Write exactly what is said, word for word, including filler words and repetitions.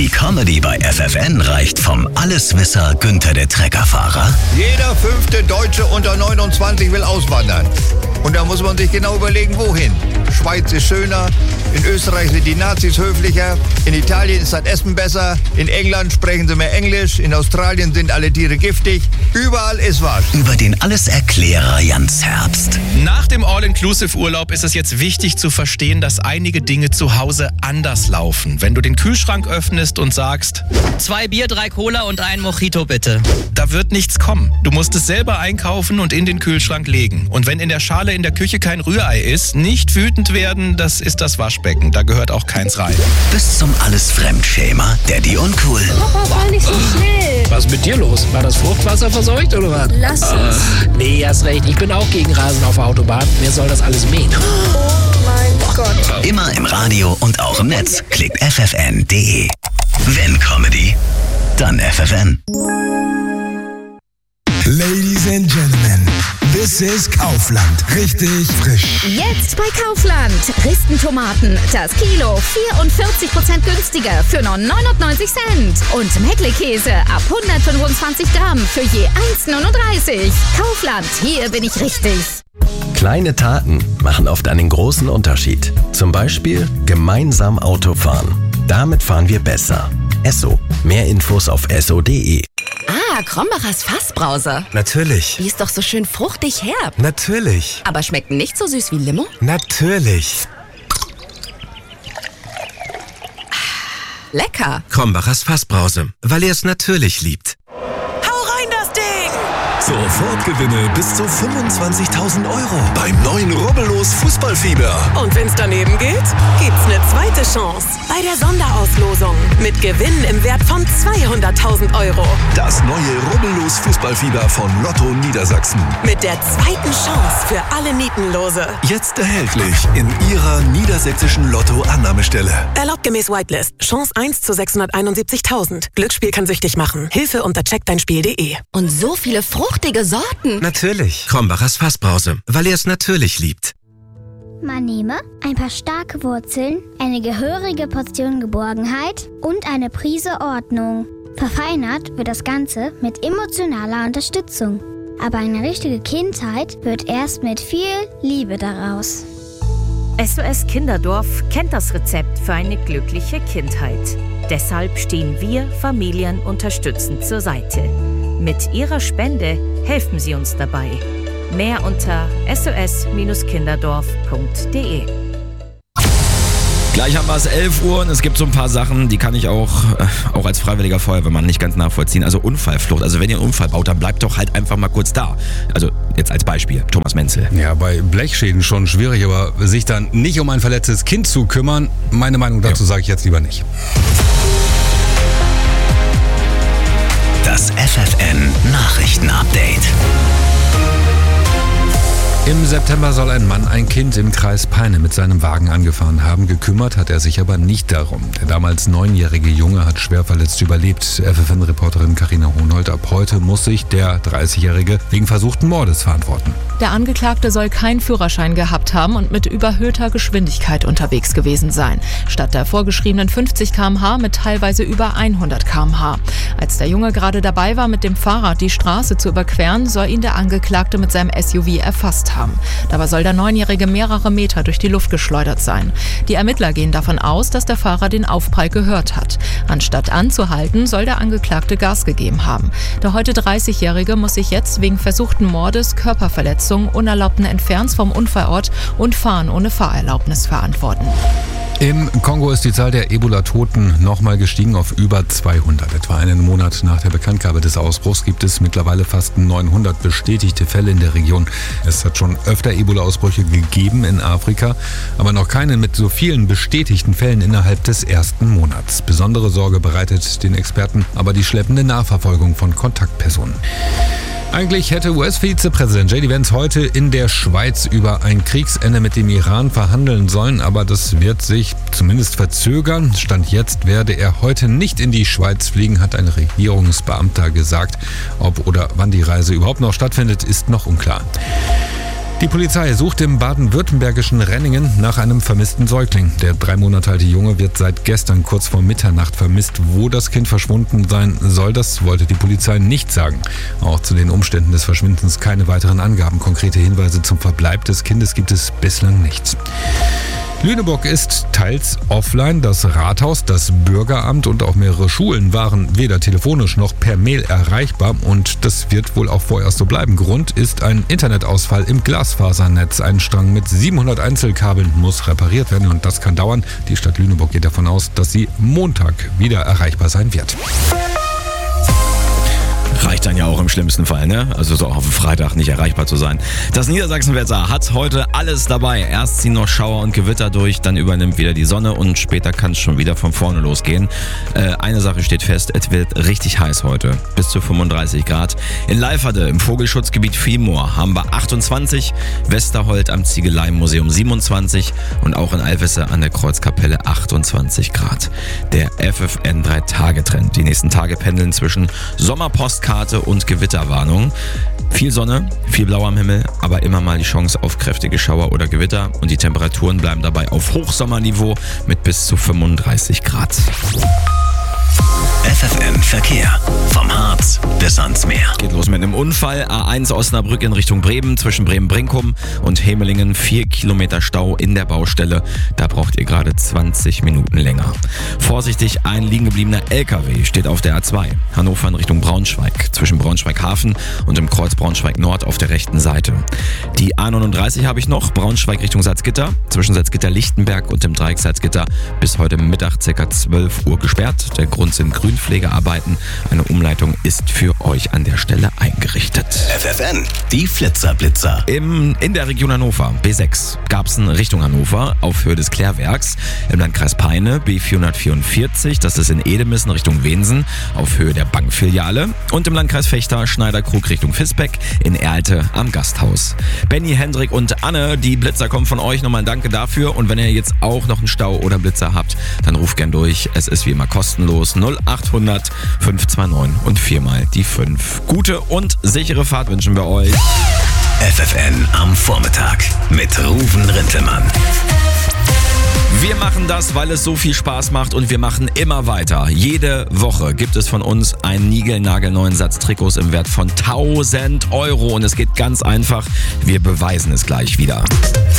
Comedy bei F F N reicht vom Alleswisser Günther der Treckerfahrer. Jeder fünfte Deutsche unter neunundzwanzig will auswandern. Und da muss man sich genau überlegen, wohin. Schweiz ist schöner, in Österreich sind die Nazis höflicher, in Italien ist das Essen besser, in England sprechen sie mehr Englisch, in Australien sind alle Tiere giftig. Überall ist was. Über den Alleserklärer Jans Herbst. Nach dem All-Inclusive-Urlaub ist es jetzt wichtig zu verstehen, dass einige Dinge zu Hause anders laufen. Wenn du den Kühlschrank öffnest und sagst, zwei Bier, drei Cola und ein Mojito bitte. Da wird nichts kommen. Du musst es selber einkaufen und in den Kühlschrank legen. Und wenn in der Schale in der Küche kein Rührei ist, nicht wütend werden, das ist das Waschbecken. Da gehört auch keins rein. Bis zum Alles-Fremdschämer, Daddy uncool. Papa, fahr nicht so schnell. Was ist mit dir los? War das Fruchtwasser verseucht oder was? Lass es. Äh, nee, hast recht. Ich bin auch gegen Rasen auf der Autobahn. Wer soll das alles mähen? Oh mein Gott. Immer im Radio und auch im Netz. Klickt f f n punkt d e. Wenn Comedy, dann F F N. Ladies and Gentlemen, this is Kaufland. Richtig frisch. Jetzt bei Kaufland. Ristentomaten, das Kilo vierundvierzig Prozent günstiger für nur neunundneunzig Cent. Und Mettlekäse ab hundertfünfundzwanzig Gramm für je eins neununddreißig. Kaufland, hier bin ich richtig. Kleine Taten machen oft einen großen Unterschied. Zum Beispiel gemeinsam Auto fahren. Damit fahren wir besser. Esso. Mehr Infos auf esso punkt d e. Ah, Krombacher's Fassbrause. Natürlich. Die ist doch so schön fruchtig herb. Natürlich. Aber schmeckt nicht so süß wie Limo? Natürlich. Lecker. Krombacher's Fassbrause, weil er es natürlich liebt. Hau rein das Ding! Sofortgewinne bis zu fünfundzwanzigtausend Euro beim neuen Rubbellos Fußballfieber. Und wenn's daneben geht, gibt's eine zweite Chance bei der Sonderauslosung mit Gewinnen im Wert von zweihunderttausend Euro. Das neue Rubbellos Fußballfieber von Lotto Niedersachsen. Mit der zweiten Chance für alle Nietenlose. Jetzt erhältlich in Ihrer niedersächsischen Lotto-Annahmestelle. Erlaubt gemäß Whitelist. Chance eins zu sechshunderteinundsiebzigtausend. Glücksspiel kann süchtig machen. Hilfe unter check dein spiel punkt de. Und so viele fruchtige Sorten. Natürlich. Krombacher's Fassbrause, weil er es natürlich liebt. Man nehme ein paar starke Wurzeln, eine gehörige Portion Geborgenheit und eine Prise Ordnung. Verfeinert wird das Ganze mit emotionaler Unterstützung. Aber eine richtige Kindheit wird erst mit viel Liebe daraus. S O S Kinderdorf kennt das Rezept für eine glückliche Kindheit. Deshalb stehen wir Familien unterstützend zur Seite. Mit Ihrer Spende helfen Sie uns dabei. Mehr unter s o s kinderdorf punkt d e. Gleich haben wir es elf Uhr und es gibt so ein paar Sachen, die kann ich auch, äh, auch als freiwilliger Feuerwehrmann nicht ganz nachvollziehen. Also Unfallflucht. Also wenn ihr einen Unfall baut, dann bleibt doch halt einfach mal kurz da. Also jetzt als Beispiel, Thomas Menzel. Ja, bei Blechschäden schon schwierig, aber sich dann nicht um ein verletztes Kind zu kümmern, meine Meinung dazu ja. sage ich jetzt lieber nicht. Das F F N Nachrichtenupdate. Im September soll ein Mann ein Kind im Kreis Peine mit seinem Wagen angefahren haben. Gekümmert hat er sich aber nicht darum. Der damals neunjährige Junge hat schwer verletzt überlebt. F F N-Reporterin Carina Hohnhold. Ab heute muss sich der dreißigjährige wegen versuchten Mordes verantworten. Der Angeklagte soll keinen Führerschein gehabt haben und mit überhöhter Geschwindigkeit unterwegs gewesen sein. Statt der vorgeschriebenen fünfzig Kilometer pro Stunde mit teilweise über hundert Kilometer pro Stunde. Als der Junge gerade dabei war, mit dem Fahrrad die Straße zu überqueren, soll ihn der Angeklagte mit seinem S U V erfasst haben. Dabei soll der Neunjährige mehrere Meter durch die Luft geschleudert sein. Die Ermittler gehen davon aus, dass der Fahrer den Aufprall gehört hat. Anstatt anzuhalten, soll der Angeklagte Gas gegeben haben. Der heute dreißigjährige muss sich jetzt wegen versuchten Mordes, Körperverletzung, unerlaubten Entfernens vom Unfallort und Fahren ohne Fahrerlaubnis verantworten. Im Kongo ist die Zahl der Ebola-Toten nochmal gestiegen auf über zweihundert. Etwa einen Monat nach der Bekanntgabe des Ausbruchs gibt es mittlerweile fast neunhundert bestätigte Fälle in der Region. Es hat schon öfter Ebola-Ausbrüche gegeben in Afrika, aber noch keinen mit so vielen bestätigten Fällen innerhalb des ersten Monats. Besondere Sorge bereitet den Experten aber die schleppende Nachverfolgung von Kontaktpersonen. Eigentlich hätte U S-Vizepräsident J D Vance heute in der Schweiz über ein Kriegsende mit dem Iran verhandeln sollen, aber das wird sich zumindest verzögern. Stand jetzt werde er heute nicht in die Schweiz fliegen, hat ein Regierungsbeamter gesagt. Ob oder wann die Reise überhaupt noch stattfindet, ist noch unklar. Die Polizei sucht im baden-württembergischen Renningen nach einem vermissten Säugling. Der drei Monate alte Junge wird seit gestern kurz vor Mitternacht vermisst. Wo das Kind verschwunden sein soll, das wollte die Polizei nicht sagen. Auch zu den Umständen des Verschwindens keine weiteren Angaben. Konkrete Hinweise zum Verbleib des Kindes gibt es bislang nicht. Lüneburg ist teils offline. Das Rathaus, das Bürgeramt und auch mehrere Schulen waren weder telefonisch noch per Mail erreichbar und das wird wohl auch vorerst so bleiben. Grund ist ein Internetausfall im Glasfasernetz. Ein Strang mit siebenhundert Einzelkabeln muss repariert werden und das kann dauern. Die Stadt Lüneburg geht davon aus, dass sie Montag wieder erreichbar sein wird. Reicht dann ja auch im schlimmsten Fall, ne? Also so auf dem Freitag nicht erreichbar zu sein. Das Niedersachsenwetter hat heute alles dabei. Erst ziehen noch Schauer und Gewitter durch, dann übernimmt wieder die Sonne und später kann es schon wieder von vorne losgehen. Äh, eine Sache steht fest, es wird richtig heiß heute. Bis zu fünfunddreißig Grad. In Leiferde im Vogelschutzgebiet Viehmoor haben wir achtundzwanzig, Westerholt am Ziegeleimuseum siebenundzwanzig und auch in Alvesse an der Kreuzkapelle achtundzwanzig Grad. Der F F N drei Tage Trend. Die nächsten Tage pendeln zwischen Sommerpostkarte und Gewitterwarnung. Viel Sonne, viel Blau am Himmel, aber immer mal die Chance auf kräftige Schauer oder Gewitter und die Temperaturen bleiben dabei auf Hochsommerniveau mit bis zu fünfunddreißig Grad. F F N Verkehr. Vom Harz bis ans Meer. Geht los mit einem Unfall. A eins Osnabrück in Richtung Bremen zwischen Bremen-Brinkum und Hemelingen. Vier Kilometer Stau in der Baustelle. Da braucht ihr gerade zwanzig Minuten länger. Vorsichtig, ein liegen gebliebener L K W steht auf der A zwei. Hannover in Richtung Braunschweig. Zwischen Braunschweig-Hafen und dem Kreuz Braunschweig-Nord auf der rechten Seite. Die A neununddreißig habe ich noch. Braunschweig Richtung Salzgitter. Zwischen Salzgitter-Lichtenberg und dem Dreieck Salzgitter bis heute Mittag ca. zwölf Uhr gesperrt. Der Grund sind Grünpflegearbeiten. Eine Umleitung ist für euch an der Stelle eingerichtet. F F N, die Flitzerblitzer. Im, in der Region Hannover, B sechs, gab es in Richtung Hannover auf Höhe des Klärwerks. Im Landkreis Peine, B vierhundertvierundvierzig, das ist in Edemissen Richtung Wensen, auf Höhe der Bankfiliale. Und im Landkreis Vechta, Schneiderkrug Richtung Visbeck, in Erlte am Gasthaus. Benny, Hendrik und Anne, die Blitzer kommen von euch. Nochmal ein Danke dafür. Und wenn ihr jetzt auch noch einen Stau oder Blitzer habt, dann ruft gern durch. Es ist wie immer kostenlos. null achthundert fünf zwei neun und viermal die fünf. Gute und sichere Fahrt wünschen wir euch. F F N am Vormittag mit Ruven Rintelmann. Wir machen das, weil es so viel Spaß macht und wir machen immer weiter. Jede Woche gibt es von uns einen niegelnagelneuen Satz Trikots im Wert von tausend Euro und es geht ganz einfach. Wir beweisen es gleich wieder.